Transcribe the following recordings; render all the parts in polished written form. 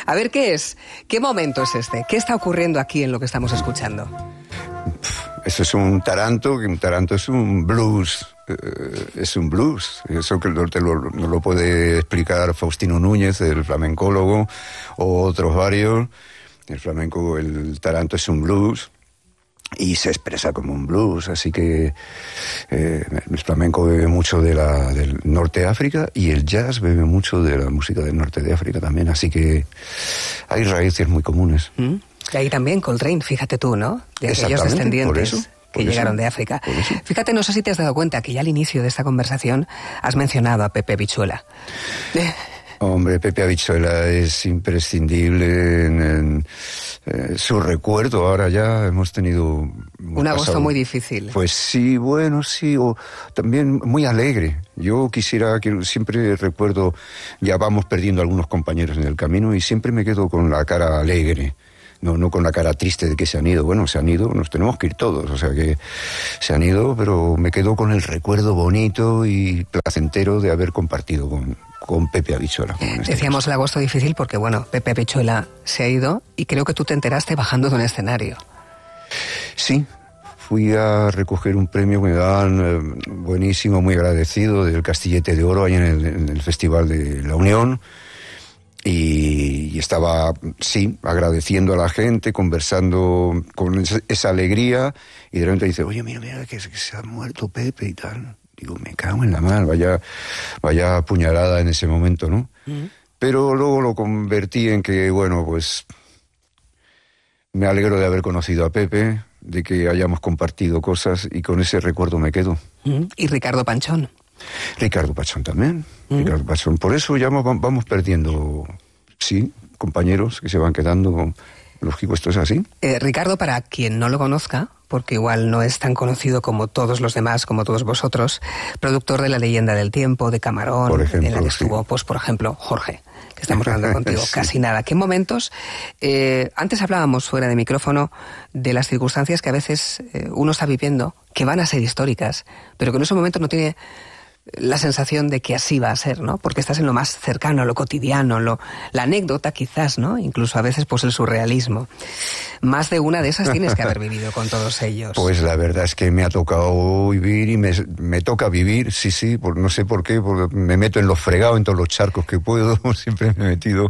A ver, ¿qué es? ¿Qué momento es este? ¿Qué está ocurriendo aquí en lo que estamos escuchando? Eso es un taranto, que un taranto es un blues. Es un blues. Eso que no lo puede explicar Faustino Núñez, el flamencólogo, o otros varios. El flamenco, el taranto es un blues. Y se expresa como un blues, así que el flamenco bebe mucho del norte de África y el jazz bebe mucho de la música del norte de África también, así que hay raíces muy comunes. Y ahí también Coltrane, fíjate tú, ¿no? De aquellos descendientes que llegaron de África. Fíjate, no sé si te has dado cuenta que ya al inicio de esta conversación has mencionado a Pepe Habichuela. Hombre, Pepe Habichuela es imprescindible en su recuerdo. Ahora ya hemos tenido... Un agosto muy difícil. Pues sí, bueno, sí, o también muy alegre. Yo quisiera que siempre recuerdo, ya vamos perdiendo algunos compañeros en el camino y siempre me quedo con la cara alegre. No con la cara triste de que se han ido. Bueno, se han ido, nos tenemos que ir todos, o sea que se han ido, pero me quedo con el recuerdo bonito y placentero de haber compartido con Pepe Habichuela. Decíamos el agosto difícil porque, bueno, Pepe Habichuela se ha ido y creo que tú te enteraste bajando de un escenario. Sí, fui a recoger un premio que me daban buenísimo, muy agradecido, del Castillete de Oro, ahí en el Festival de la Unión. Y estaba, sí, agradeciendo a la gente, conversando con esa alegría, y de repente dice, oye, mira, que se ha muerto Pepe y tal. Digo, me cago en la mar, vaya puñalada en ese momento, ¿no? Pero luego lo convertí en que, bueno, pues me alegro de haber conocido a Pepe, de que hayamos compartido cosas, y con ese recuerdo me quedo. ¿Y Ricardo Panchón? Ricardo Panchón también. Ricardo Panchón. Por eso ya vamos perdiendo, sí, compañeros que se van quedando. Lógico, esto es así. Ricardo, para quien no lo conozca, porque igual no es tan conocido como todos los demás, como todos vosotros, productor de La Leyenda del Tiempo, de Camarón, por ejemplo, en la que estuvo, pues por ejemplo, Jorge, que estamos hablando contigo, sí. Casi nada. ¿Qué momentos? Antes hablábamos fuera de micrófono de las circunstancias que a veces uno está viviendo, que van a ser históricas, pero que en ese momento no tiene la sensación de que así va a ser, ¿no? Porque estás en lo más cercano, a lo cotidiano, la anécdota quizás, ¿no? Incluso a veces pues el surrealismo. Más de una de esas tienes que haber vivido con todos ellos. Pues la verdad es que me ha tocado vivir y me toca vivir, sí, no sé por qué, porque me meto en los fregados, en todos los charcos que puedo, siempre me he metido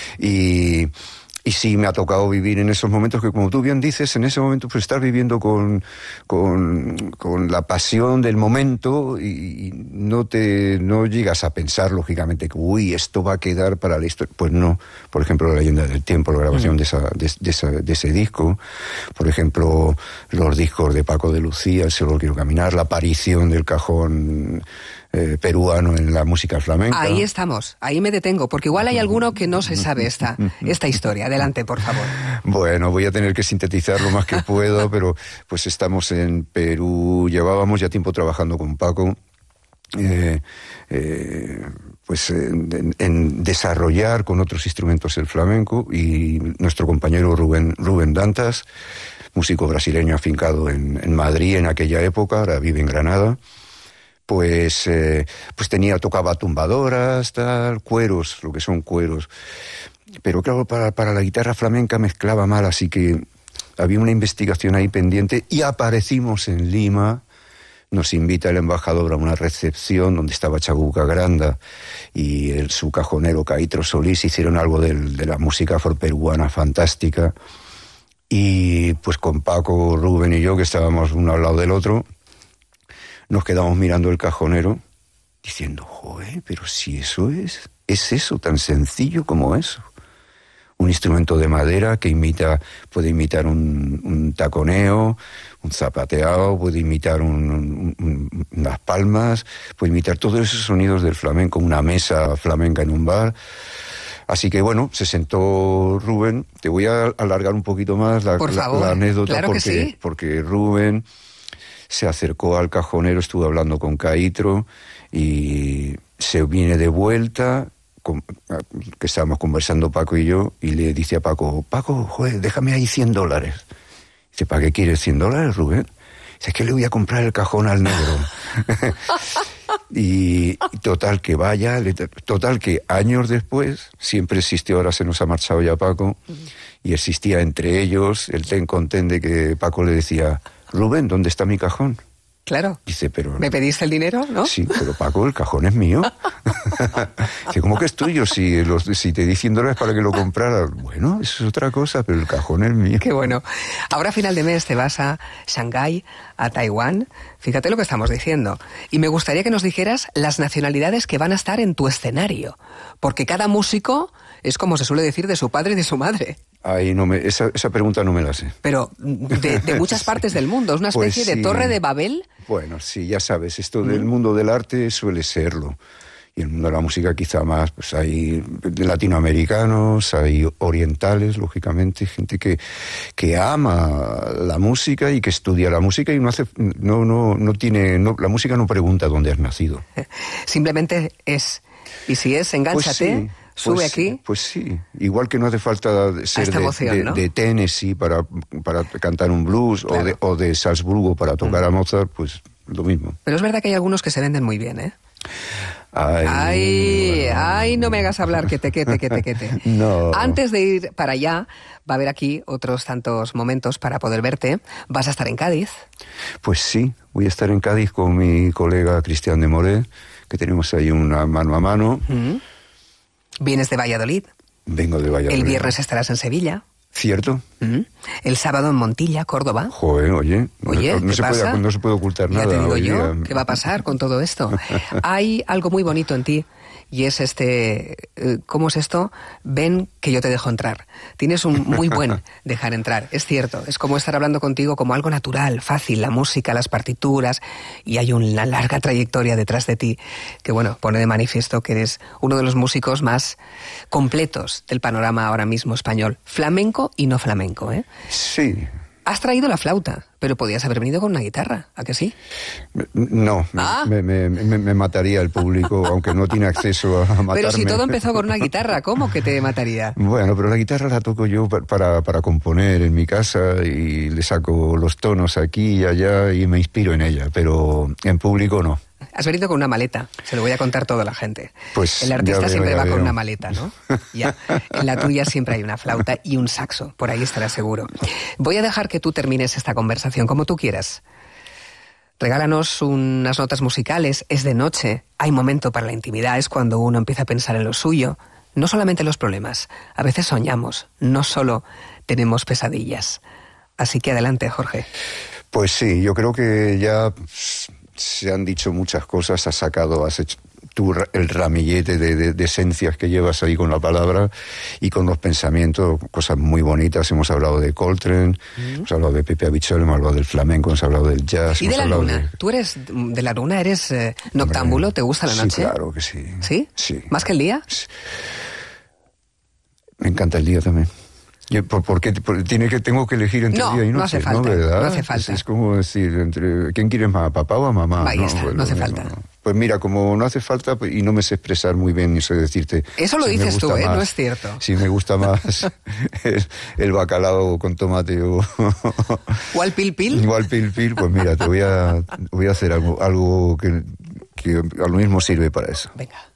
y sí, me ha tocado vivir en esos momentos que, como tú bien dices, en ese momento pues estar viviendo con la pasión del momento y no llegas a pensar, lógicamente, que uy, esto va a quedar para la historia. Pues no. Por ejemplo, La Leyenda del Tiempo, la grabación de ese disco. Por ejemplo, los discos de Paco de Lucía, El Solo Quiero Caminar, la aparición del cajón peruano en la música flamenca. Ahí estamos, ahí me detengo, porque igual hay alguno que no se sabe esta historia. Adelante, por favor. Bueno, voy a tener que sintetizar lo más que puedo, pero pues estamos en Perú, llevábamos ya tiempo trabajando con Paco, pues en desarrollar con otros instrumentos el flamenco, y nuestro compañero Rubén Dantas, músico brasileño afincado en Madrid en aquella época, ahora vive en Granada. Pues tocaba tumbadoras, cueros, lo que son cueros. Pero claro, para la guitarra flamenca mezclaba mal, así que había una investigación ahí pendiente y aparecimos en Lima. Nos invita el embajador a una recepción donde estaba Chabuca Granda y su cajonero Caitro Solís. Hicieron algo de la música afroperuana fantástica. Y pues con Paco, Rubén y yo, que estábamos uno al lado del otro, nos quedamos mirando el cajonero diciendo, joder, pero si eso es eso, tan sencillo como eso. Un instrumento de madera que puede imitar un taconeo, un zapateado, puede imitar unas palmas, puede imitar todos esos sonidos del flamenco, una mesa flamenca en un bar. Así que bueno, se sentó Rubén. Te voy a alargar un poquito más la anécdota, claro, porque Rubén se acercó al cajonero, estuvo hablando con Caitro y se viene de vuelta, que estábamos conversando Paco y yo, y le dice a Paco, joder, déjame ahí $100. Dice, ¿para qué quieres $100, Rubén? Dice, es que le voy a comprar el cajón al negro. Y total que vaya, total que años después, siempre existió, ahora se nos ha marchado ya Paco, y existía entre ellos el ten con ten de que Paco le decía, Rubén, ¿dónde está mi cajón? Claro. Dice, pero... ¿Me pediste el dinero, no? Sí, pero Paco, el cajón es mío. Dice, ¿cómo que es tuyo? Si te di $100 para que lo compraras. Bueno, eso es otra cosa, pero el cajón es mío. Qué bueno. Ahora a final de mes te vas a Shanghái, a Taiwán. Fíjate lo que estamos diciendo. Y me gustaría que nos dijeras las nacionalidades que van a estar en tu escenario. Porque cada músico es, como se suele decir, de su padre y de su madre. Ay, esa pregunta no me la sé. Pero de muchas partes del mundo. Es una especie de Torre de Babel. Bueno, sí, ya sabes, esto del mundo del arte suele serlo. Y el mundo de la música quizá más, pues hay latinoamericanos, hay orientales, lógicamente, gente que ama la música y que estudia la música y la música no pregunta dónde has nacido. Simplemente es. Y si es, engánchate. Pues sí. Sube aquí. Pues sí, igual que no hace falta ser de Tennessee para cantar un blues, claro, o de Salzburgo para tocar a Mozart, pues lo mismo. Pero es verdad que hay algunos que se venden muy bien, ¿eh? Ay, no me hagas hablar, que te quete. No. Antes de ir para allá, va a haber aquí otros tantos momentos para poder verte. ¿Vas a estar en Cádiz? Pues sí, voy a estar en Cádiz con mi colega Cristian de Moré, que tenemos ahí una mano a mano. ¿Vienes de Valladolid? Vengo de Valladolid. El viernes estarás en Sevilla. ¿Cierto? El sábado en Montilla, Córdoba. Joder, oye, ¿qué pasa? No se puede ocultar nada. Ya te digo hoy yo, día. ¿qué va a pasar con todo esto? Hay algo muy bonito en ti, y es ¿cómo es esto? Ven que yo te dejo entrar. Tienes un muy buen dejar entrar, es cierto. Es como estar hablando contigo como algo natural, fácil, la música, las partituras, y hay una larga trayectoria detrás de ti que, bueno, pone de manifiesto que eres uno de los músicos más completos del panorama ahora mismo español. Flamenco y no flamenco, ¿eh? Sí. Has traído la flauta, pero podías haber venido con una guitarra, ¿a que sí? No, me mataría el público, aunque no tiene acceso a matarme. Pero si todo empezó con una guitarra, ¿cómo que te mataría? Bueno, pero la guitarra la toco yo para componer en mi casa y le saco los tonos aquí y allá y me inspiro en ella, pero en público no. Has venido con una maleta, se lo voy a contar todo a la gente. Pues el artista siempre va veo. Con una maleta, ¿no? Ya. En la tuya siempre hay una flauta y un saxo, por ahí estarás seguro. Voy a dejar que tú termines esta conversación como tú quieras. Regálanos unas notas musicales, es de noche, hay momento para la intimidad, es cuando uno empieza a pensar en lo suyo. No solamente en los problemas, a veces soñamos, no solo tenemos pesadillas. Así que adelante, Jorge. Pues sí, yo creo que ya se han dicho muchas cosas, has hecho tú el ramillete de esencias que llevas ahí con la palabra y con los pensamientos, cosas muy bonitas. Hemos hablado de Coltrane, hemos hablado de Pepe Abichol, hemos hablado del flamenco, hemos hablado del jazz. ¿Y de la luna? ¿Tú eres de la luna? ¿Eres noctámbulo? ¿Te gusta la noche? Sí, claro que sí. ¿Sí? Sí. ¿Más que el día? Me encanta el día también. Tengo que elegir entre día y noche, no hace falta, ¿verdad? no hace falta. Es como decir, ¿quién quieres más, papá o a mamá? Ahí está, no hace falta. Pues mira, como no hace falta y no me sé expresar muy bien ni sé decirte... Eso lo dices tú, no es cierto. Si me gusta más el bacalao con tomate o... ¿O al pil pil? O al pil pil, pues mira, voy a hacer algo que a lo mismo sirve para eso. Venga.